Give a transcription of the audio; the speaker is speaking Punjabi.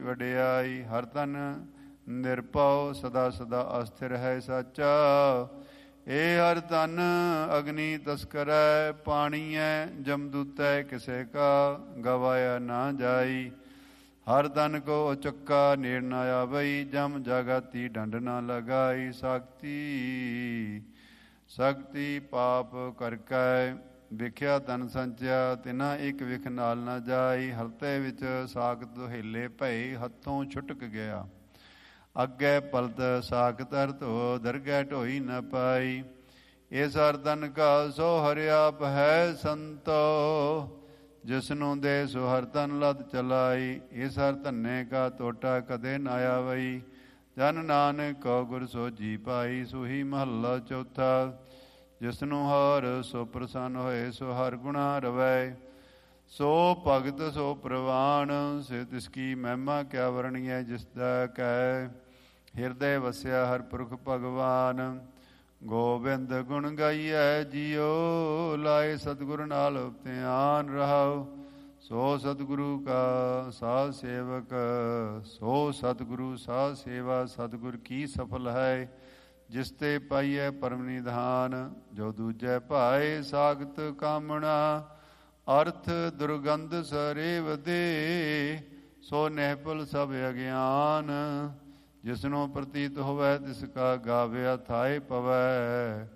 ਵਡਿਆਈ। ਹਰ ਤਨ ਨਿਰਭਉ ਸਦਾ ਸਦਾ ਅਸਥਿਰ ਹੈ ਸਾਚਾ। ਏ ਹਰ ਤਨ ਅਗਨੀ ਤਸਕਰੈ ਪਾਣੀਐ ਜਮਦੂਤੈ ਕਿਸੇ ਕਾ ਗਵਾਇਆ ਨਾ ਜਾਈ। ਹਰ ਤਨ ਕੋ ਉਚੱਕਾ ਨੇੜ ਨਾ ਆਵਈ ਜਮ ਜਗਤੀ ਡੰਡ ਨਾ ਲਗਾਈ। ਸਕਤੀ ਪਾਪ ਕਰਕੈ ਵਿਖਿਆ ਤਨ ਸੰਚਿਆ ਤਿਨਾ ਇੱਕ ਵਿਖ ਨਾਲ ਨਾ ਜਾਈ। ਹਰਤੇ ਵਿੱਚ ਸਾਖਤ ਹਿੱਲੇ ਭਏ ਹੱਥੋਂ ਛੁਟਕ ਗਿਆ। ਅੱਗੇ ਪਲਤ ਸਾਖਤ ਧੋ ਦਰਗਹਿ ਢੋਈ ਨ ਪਾਈ। ਇਸ ਹਰ ਤਨ ਕਾ ਸੋ ਹਰਿ ਆਪ ਹੈ ਸੰਤੋ ਜਿਸਨੂੰ ਦੇ ਸੋ ਹਰ ਤਨ ਲਦ ਚਲਾਈ। ਇਸ ਹਰ ਧੰਨੇ ਕਾ ਟੋਟਾ ਕਦੇ ਨਾ ਆਵਈ ਜਨ ਨਾਨਕ ਕਉ ਗੁਰ ਸੋਝੀ ਪਾਈ। ਸੋਹੀ ਮਹੱਲਾ ਚੌਥਾ। ਜਿਸਨੂੰ ਹਰ ਸੋ ਪ੍ਰਸੰਨ ਹੋਏ ਸੋ ਹਰ ਗੁਣਾ ਰਵੈ। ਸੋ ਭਗਤ ਸੋ ਪ੍ਰਵਾਨ ਸੇ ਤਿਸ ਕੀ ਮਹਿਮਾ ਕਿਆ ਵਰਣੀਐ। ਜਿਸਦਾ ਕੈ ਹਿਰਦੇ ਵਸਿਆ ਹਰ ਪੁਰਖ ਭਗਵਾਨ। ਗੋਬਿੰਦ ਗੁਣ ਗਾਈਐ ਜੀਓ ਲਾਏ ਸਤਿਗੁਰ ਨਾਲ ਧਿਆਨ ਰਹਾਉ। ਸੋ ਸਤਿਗੁਰੂ ਕਾ ਸਾਧ ਸੇਵਕ ਸੋ ਸਤਿਗੁਰੂ ਸਾਧ ਸੇਵਾ ਸਤਿਗੁਰ ਕੀ ਸਫਲ ਹੈ। ਜਿਸ ਤੇ ਪਾਈਐ ਪਰਮ ਨਿਧਾਨ ਜੋ ਦੂਜੈ ਭਾਏ ਸਾਖਤ ਕਾਮਣਾ। ਅਰਥ ਦੁਰਗੰਧ ਸਰੇਵ ਦੇ ਸੋ ਨਿਹਪਲ ਸਭ ਅਗਿਆਨ। ਜਿਸਨੂੰ ਪ੍ਰਤੀਤ ਹੋਵੈ ਤਿਸ ਕਾ ਗਾਵਿਆ ਥਾਏ ਪਵੈ।